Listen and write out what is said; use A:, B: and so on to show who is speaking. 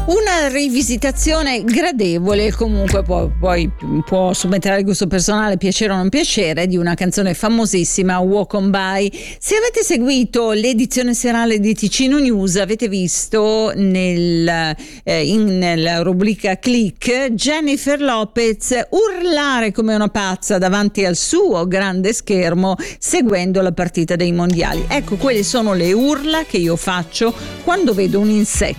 A: Una rivisitazione gradevole, comunque poi può subentrare il gusto personale, piacere o non piacere, di una canzone famosissima, Walk On By. Se avete seguito l'edizione serale di Ticino News, avete visto nella rubrica Click Jennifer Lopez urlare come una pazza davanti al suo grande schermo seguendo la partita dei mondiali. Ecco, quelle sono le urla che io faccio quando vedo un insetto